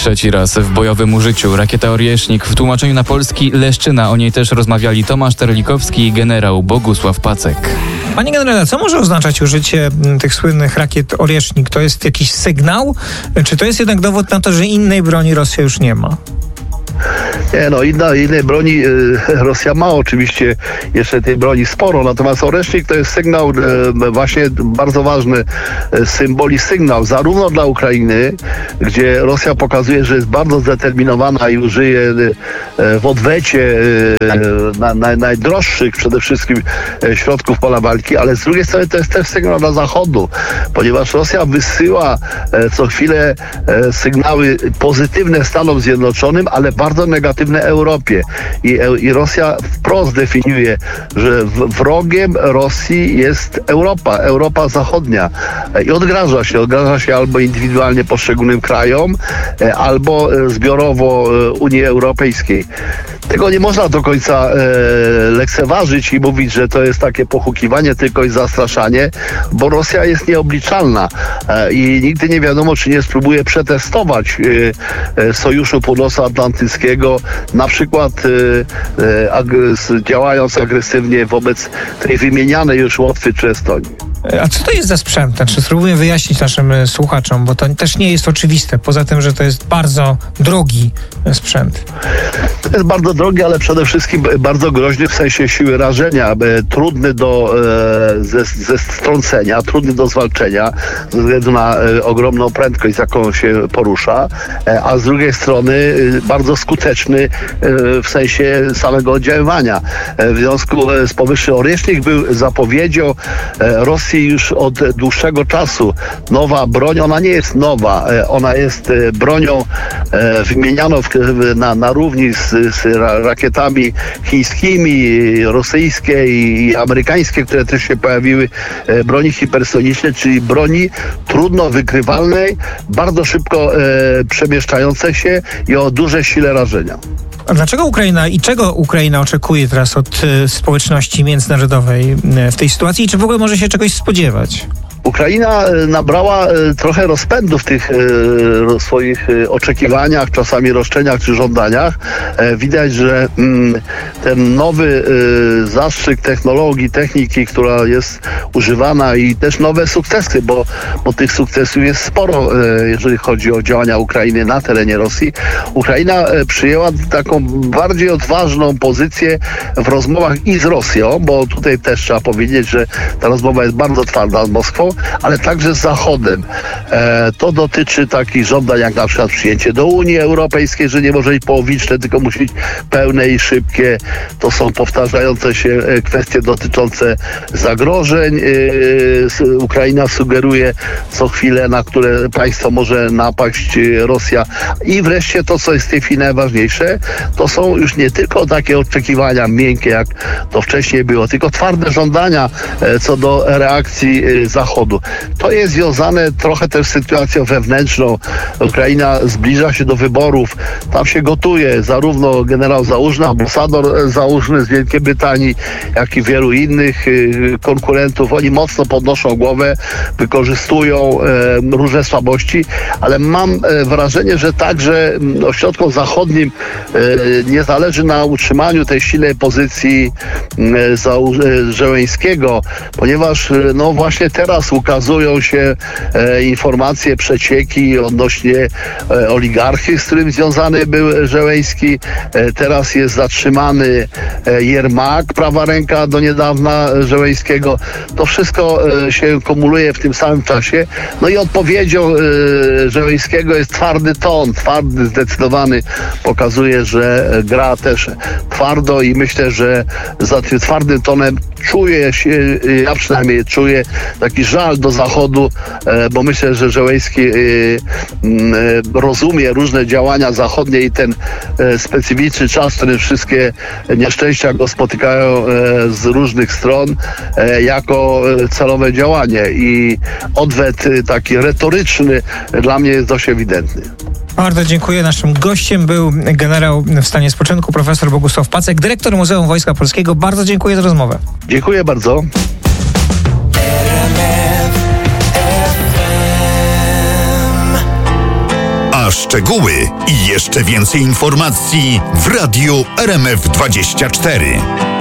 Trzeci raz w bojowym użyciu rakieta Orieśnik, w tłumaczeniu na polski Leszczyna. O niej też rozmawiali Tomasz Terlikowski i generał Bogusław Pacek. Panie generale, co może oznaczać użycie tych słynnych rakiet Orieśnik? To jest jakiś sygnał? Czy to jest jednak dowód na to, że innej broni Rosja już nie ma? Innej broni Rosja ma oczywiście jeszcze tej broni sporo, natomiast Oresznik to jest sygnał właśnie bardzo ważny, sygnał zarówno dla Ukrainy, gdzie Rosja pokazuje, że jest bardzo zdeterminowana i użyje w odwecie najdroższych przede wszystkim środków pola walki, ale z drugiej strony to jest też sygnał dla Zachodu, ponieważ Rosja wysyła co chwilę sygnały pozytywne Stanom Zjednoczonym, ale bardzo negatywne Europie. I Rosja wprost definiuje, że wrogiem Rosji jest Europa Zachodnia. I odgraża się albo indywidualnie poszczególnym krajom, albo zbiorowo Unii Europejskiej. Tego nie można do końca lekceważyć i mówić, że to jest takie pohukiwanie tylko i zastraszanie, bo Rosja jest nieobliczalna i nigdy nie wiadomo, czy nie spróbuje przetestować Sojuszu Północnoatlantyckiego, na przykład działając agresywnie wobec tej wymienianej już Łotwy czy Estonii. A co to jest za sprzęt? Znaczy, spróbuję wyjaśnić naszym słuchaczom, bo to też nie jest oczywiste, poza tym, że to jest bardzo drogi sprzęt. To jest bardzo drogi, ale przede wszystkim bardzo groźny w sensie siły rażenia, trudny ze strącenia, trudny do zwalczenia ze względu na ogromną prędkość, z jaką się porusza, a z drugiej strony bardzo skuteczny w sensie samego oddziaływania. W związku z powyższym Orieśnik był zapowiedzią Rosji już od dłuższego czasu. Nowa broń, ona nie jest nowa, ona jest bronią wymienianą na równi z rakietami chińskimi, rosyjskie i amerykańskie, które też się pojawiły, broni hipersonicznej, czyli broni trudno wykrywalnej, bardzo szybko przemieszczającej się i o dużej sile rażenia. A dlaczego Ukraina i czego Ukraina oczekuje teraz od społeczności międzynarodowej w tej sytuacji i czy w ogóle może się czegoś spodziewać? Ukraina nabrała trochę rozpędu w tych swoich oczekiwaniach, czasami roszczeniach czy żądaniach. Widać, że ten nowy zastrzyk technologii, techniki, która jest używana i też nowe sukcesy, bo tych sukcesów jest sporo, jeżeli chodzi o działania Ukrainy na terenie Rosji. Ukraina przyjęła taką bardziej odważną pozycję w rozmowach i z Rosją, bo tutaj też trzeba powiedzieć, że ta rozmowa jest bardzo twarda z Moskwą, ale także z Zachodem. To dotyczy takich żądań jak na przykład przyjęcie do Unii Europejskiej, że nie może być połowiczne, tylko musi być pełne i szybkie. To są powtarzające się kwestie dotyczące zagrożeń. Ukraina sugeruje co chwilę, na które państwo może napaść Rosja. I wreszcie to, co jest w tej chwili najważniejsze, to są już nie tylko takie oczekiwania miękkie, jak to wcześniej było, tylko twarde żądania co do reakcji Zachodu. To jest związane trochę też z sytuacją wewnętrzną. Ukraina zbliża się do wyborów. Tam się gotuje zarówno generał Załużny, ambasador Załużny z Wielkiej Brytanii, jak i wielu innych konkurentów. Oni mocno podnoszą głowę, wykorzystują różne słabości, ale mam wrażenie, że także ośrodkom zachodnim nie zależy na utrzymaniu tej silnej pozycji Zełenskiego, ponieważ właśnie teraz ukazują się informacje, przecieki odnośnie oligarchy, z którym związany był Zełenski. Teraz jest zatrzymany Jermak, prawa ręka do niedawna Zełenskiego. To wszystko się kumuluje w tym samym czasie. No i odpowiedzią Zełenskiego jest twardy ton, twardy, zdecydowany. Pokazuje, że gra też twardo i myślę, że za tym twardym tonem czuję się, ja przynajmniej czuję taki żal do Zachodu, bo myślę, że Zełenski rozumie różne działania zachodnie i ten specyficzny czas, w którym wszystkie nieszczęścia go spotykają z różnych stron, jako celowe działanie i odwet taki retoryczny dla mnie jest dość ewidentny. Bardzo dziękuję. Naszym gościem był generał w stanie spoczynku profesor Bogusław Pacek, dyrektor Muzeum Wojska Polskiego. Bardzo dziękuję za rozmowę. Dziękuję bardzo. A szczegóły i jeszcze więcej informacji w Radiu RMF24.